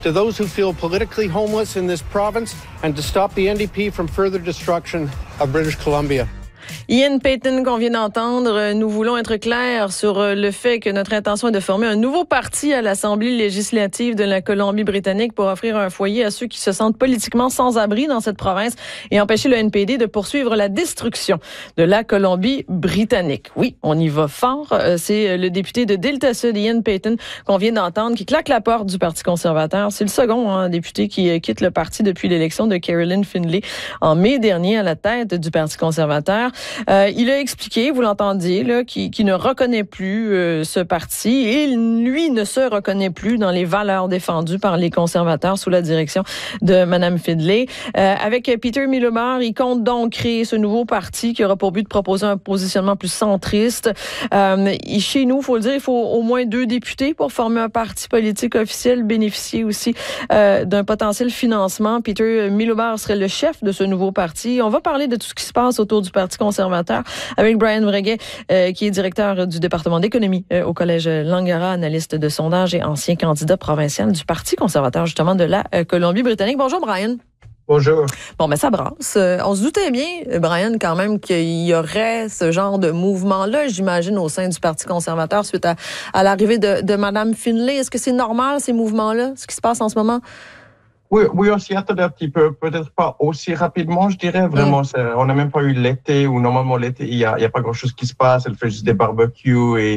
To those who feel politically homeless in this province and to stop the NDP from further destruction of British Columbia. Ian Paton qu'on vient d'entendre, nous voulons être clairs sur le fait que notre intention est de former un nouveau parti à l'Assemblée législative de la Colombie-Britannique pour offrir un foyer à ceux qui se sentent politiquement sans abri dans cette province et empêcher le NPD de poursuivre la destruction de la Colombie-Britannique. Oui, on y va fort. C'est le député de Delta Sud, Ian Paton, qu'on vient d'entendre, qui claque la porte du Parti conservateur. C'est le second député qui quitte le parti depuis l'élection de Carolyn Findlay en mai dernier à la tête du Parti conservateur. Il a expliqué, vous l'entendiez, là, qu'il ne reconnaît plus ce parti et lui ne se reconnaît plus dans les valeurs défendues par les conservateurs sous la direction de Mme Findlay. Avec Peter Milobar, il compte donc créer ce nouveau parti qui aura pour but de proposer un positionnement plus centriste. Chez nous, il faut le dire, il faut au moins 2 députés pour former un parti politique officiel, bénéficier aussi d'un potentiel financement. Peter Milobar serait le chef de ce nouveau parti. On va parler de tout ce qui se passe autour du Parti conservateur avec Brian Breguet, qui est directeur du département d'économie au Collège Langara, analyste de sondage et ancien candidat provincial du Parti conservateur, justement, de la Colombie-Britannique. Bonjour, Brian. Bonjour. Bon, ben ça brasse. On se doutait bien, Brian, quand même, qu'il y aurait ce genre de mouvement-là, j'imagine, au sein du Parti conservateur suite à l'arrivée de Mme Findlay. Est-ce que c'est normal, ces mouvements-là, ce qui se passe en ce moment? Oui, on s'y attendait un petit peu, peut-être pas aussi rapidement, je dirais. Vraiment, on n'a même pas eu l'été, où normalement l'été, il y a pas grand-chose qui se passe. Elle fait juste des barbecues et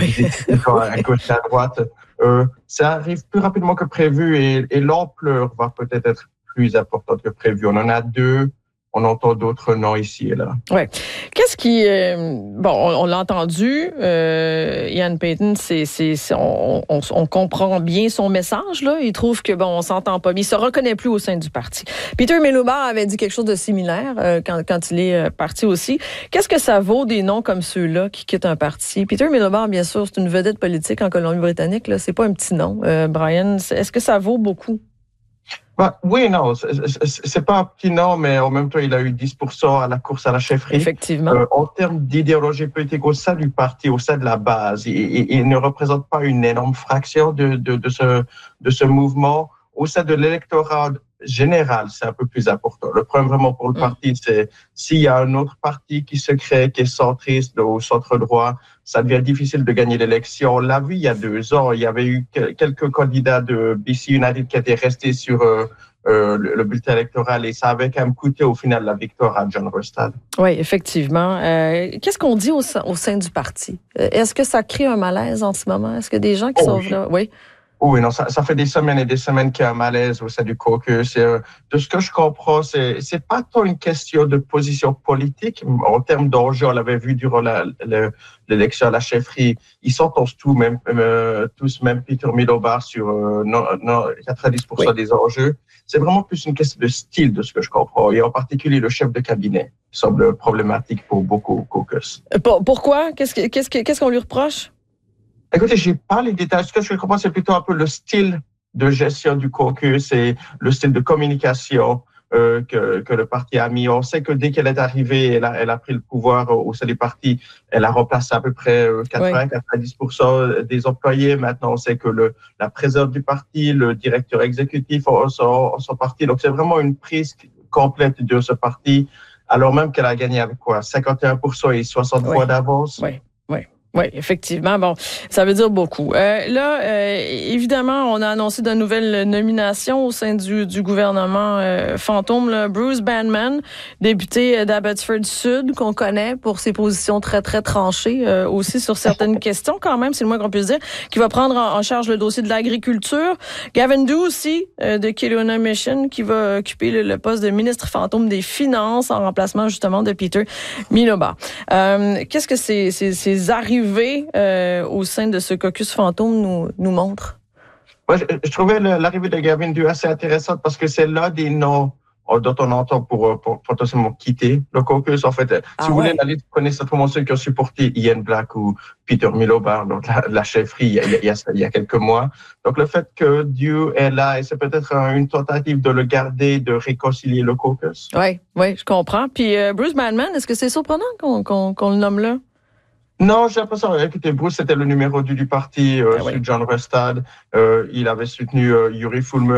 à gauche et à droite. Ça arrive plus rapidement que prévu et l'ampleur va peut-être être plus importante que prévu. On en a 2. On entend d'autres noms ici et là. Ouais. Qu'est-ce qui... on l'a entendu, Ian Paton, on comprend bien son message, là. Il trouve que, on s'entend pas bien. Il se reconnaît plus au sein du parti. Peter Milobar avait dit quelque chose de similaire quand il est parti aussi. Qu'est-ce que ça vaut des noms comme ceux-là qui quittent un parti? Peter Milobar, bien sûr, c'est une vedette politique en Colombie-Britannique, là. C'est pas un petit nom. Brian, est-ce que ça vaut beaucoup? Oui, non, c'est pas un petit nom, mais en même temps, il a eu 10% à la course à la chefferie. Effectivement. En termes d'idéologie politique au sein du parti, au sein de la base, il ne représente pas une énorme fraction de ce mouvement. Au sein de l'électorat général, c'est un peu plus important. Le problème vraiment pour le parti, c'est s'il y a un autre parti qui se crée, qui est centriste au centre-droit, ça devient difficile de gagner l'élection. On l'a vu il y a 2 ans, il y avait eu quelques candidats de BC United qui étaient restés sur le bulletin électoral et ça avait quand même coûté au final la victoire à John Rustad. Oui, effectivement. Qu'est-ce qu'on dit au sein du parti? Est-ce que ça crée un malaise en ce moment? Est-ce que des gens qui sont là? Oui. Oui, non, ça fait des semaines et des semaines qu'il y a un malaise au sein du caucus. De ce que je comprends, c'est pas tant une question de position politique. En termes d'enjeux, on l'avait vu durant l'élection à la chefferie. Ils s'entendent tous, même Peter Milobar sur 90% des enjeux. C'est vraiment plus une question de style, de ce que je comprends. Et en particulier, le chef de cabinet semble problématique pour beaucoup au caucus. Pourquoi? Qu'est-ce qu'on lui reproche? Écoutez, j'ai pas les détails. Ce que je comprends, c'est plutôt un peu le style de gestion du caucus et le style de communication que le parti a mis. On sait que dès qu'elle est arrivée, elle a pris le pouvoir au sein du parti. Elle a remplacé à peu près 90% des employés. Maintenant, on sait que la présidente du parti, le directeur exécutif sont partis. Donc, c'est vraiment une prise complète de ce parti, alors même qu'elle a gagné avec 51% et 60 points d'avance. Oui, effectivement. Bon, ça veut dire beaucoup. Évidemment, on a annoncé de nouvelles nominations au sein du gouvernement fantôme. Là. Bruce Banman, député d'Abbotsford Sud, qu'on connaît pour ses positions très, très tranchées aussi sur certaines questions, quand même, c'est le moins qu'on puisse dire, qui va prendre en charge le dossier de l'agriculture. Gavin Dew aussi, de Kelowna Mission, qui va occuper le poste de ministre fantôme des Finances en remplacement, justement, de Peter Milobar. Qu'est-ce que ces arrivées au sein de ce caucus fantôme nous montre? Ouais, je trouvais l'arrivée de Gavin Dew assez intéressante parce que c'est l'un des noms dont on entend pour potentiellement quitter le caucus. En fait, si vous voulez, la liste, prenez simplement ceux qui ont supporté Ian Black ou Peter Milobar, donc la chefferie, il y a quelques mois. Donc, le fait que Dew est là, et c'est peut-être une tentative de le garder, de réconcilier le caucus. Oui, je comprends. Puis Bruce Banman, est-ce que c'est surprenant qu'on le nomme là? Non, j'ai l'impression, écoutez, Bruce c'était le numéro 2 du parti, Ah oui. sur John Restad. Il avait soutenu Yuri Fulmer